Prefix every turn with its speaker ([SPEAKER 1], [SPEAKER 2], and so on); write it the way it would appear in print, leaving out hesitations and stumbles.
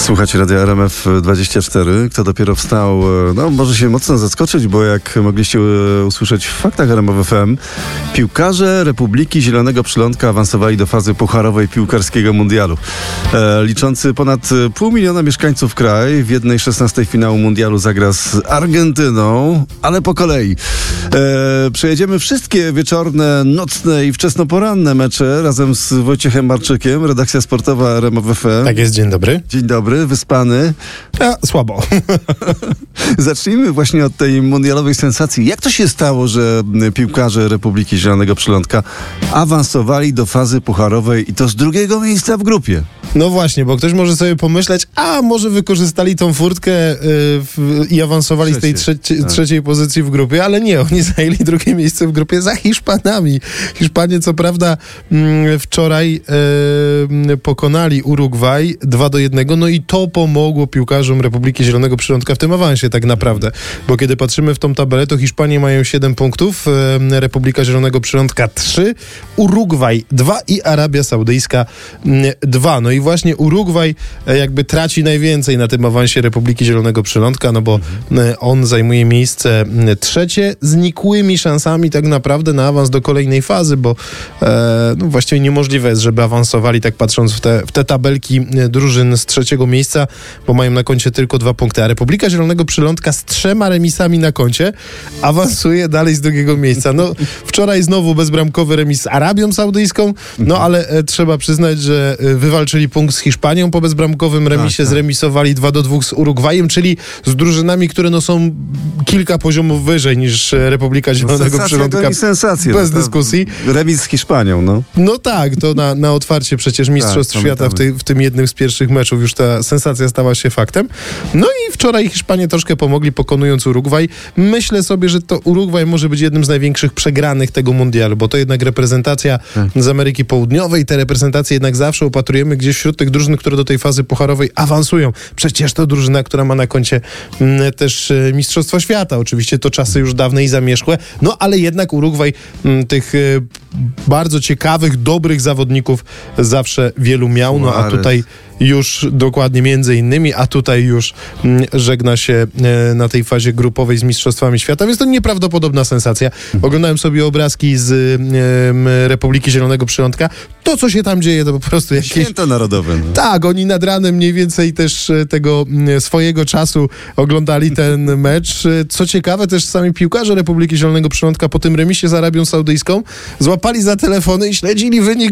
[SPEAKER 1] Słuchajcie Radia RMF24. Kto dopiero wstał, może się mocno zaskoczyć, bo jak mogliście usłyszeć w faktach RMF FM, piłkarze Republiki Zielonego Przylądka awansowali do fazy pucharowej piłkarskiego mundialu. Liczący ponad 500 000 mieszkańców kraj w 1/16 finału mundialu zagra z Argentyną, ale po kolei. Przejedziemy wszystkie wieczorne, nocne i wczesnoporanne mecze razem z Wojciechem Marczykiem, redakcja sportowa RMF FM.
[SPEAKER 2] Tak jest, dzień dobry.
[SPEAKER 1] Dzień dobry, wyspany.
[SPEAKER 2] Słabo.
[SPEAKER 1] Zacznijmy właśnie od tej mundialowej sensacji. Jak to się stało, że piłkarze Republiki Zielonego Przylądka awansowali do fazy pucharowej i to z drugiego miejsca w grupie?
[SPEAKER 2] No właśnie, bo ktoś może sobie pomyśleć, może wykorzystali tą furtkę i awansowali z tej trzeciej pozycji w grupie, ale nie, oni zajęli drugie miejsce w grupie za Hiszpanami. Hiszpanie co prawda wczoraj pokonali Urugwaj 2-1, no i to pomogło piłkarzom Republiki Zielonego Przylądka w tym awansie tak naprawdę, bo kiedy patrzymy w tą tabelę, to Hiszpanie mają 7 punktów, Republika Zielonego Przylądka 3, Urugwaj 2 i Arabia Saudyjska 2. No i właśnie Urugwaj jakby traci najwięcej na tym awansie Republiki Zielonego Przylądka, no bo on zajmuje miejsce trzecie z nikłymi szansami tak naprawdę na awans do kolejnej fazy, bo właściwie niemożliwe jest, żeby awansowali tak patrząc w te tabelki drużyn z trzeciego miejsca, bo mają na koncie tylko 2 punkty, a Republika Zielonego Przylądka z 3 remisami na koncie awansuje dalej z drugiego miejsca. No wczoraj znowu bezbramkowy remis z Arabią Saudyjską, ale trzeba przyznać, że wywalczyli punkt z Hiszpanią po bezbramkowym remisie, zremisowali 2-2 z Urugwajem, czyli z drużynami, które są kilka poziomów wyżej niż Republika Zielonego Przylądka.
[SPEAKER 1] Sensację.
[SPEAKER 2] Bez dyskusji.
[SPEAKER 1] Remis z Hiszpanią,
[SPEAKER 2] No tak, to na otwarcie przecież Mistrzostw Świata w tym jednym z pierwszych meczów już ta sensacja stała się faktem. No i wczoraj Hiszpanie troszkę pomogli, pokonując Urugwaj. Myślę sobie, że to Urugwaj może być jednym z największych przegranych tego mundialu, bo to jednak reprezentacja z Ameryki Południowej. Te reprezentacje jednak zawsze upatrujemy gdzieś wśród tych drużyn, które do tej fazy pucharowej awansują. Przecież to drużyna, która ma na koncie też Mistrzostwa Świata. Oczywiście to czasy już dawne i zamierzchłe, ale jednak Urugwaj tych bardzo ciekawych, dobrych zawodników zawsze wielu miał, a tutaj już dokładnie między innymi, a tutaj już żegna się na tej fazie grupowej z Mistrzostwami Świata, więc to nieprawdopodobna sensacja. Oglądałem sobie obrazki z Republiki Zielonego Przylądka. To, co się tam dzieje, to po prostu jakieś...
[SPEAKER 1] Święto narodowe.
[SPEAKER 2] Tak, oni nad ranem mniej więcej też tego swojego czasu oglądali ten mecz. Co ciekawe, też sami piłkarze Republiki Zielonego Przylądka po tym remisie z Arabią Saudyjską złapali za telefony i śledzili wynik